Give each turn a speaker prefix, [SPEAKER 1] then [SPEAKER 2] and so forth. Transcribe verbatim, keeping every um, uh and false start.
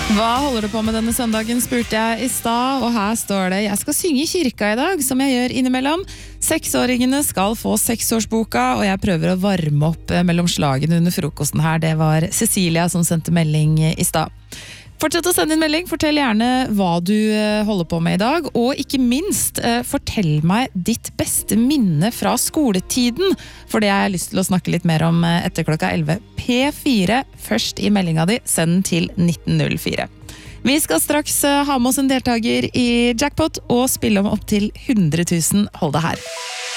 [SPEAKER 1] Hva holder du på med denne søndagen, spurte jeg i stad, og her står det: jeg skal synge i kirka i dag, som jeg gjør innimellom. Seksåringene skal få seksårsboka, og jeg prøver å varme opp mellom slagene under frokosten her. Det var Cecilia som sendte melding i stad. Fortsett å sende inn melding, fortell gjerne hva du holder på med i dag, og ikke minst, fortell meg ditt beste minne fra skoletiden, for det har jeg lyst til å snakke litt mer om etter klokka elleve. P fire først i meldinga di, send den til nitten null fire. Vi skal straks ha med oss en deltaker i Jackpot og spille om opp til hundre tusen. Hold det her.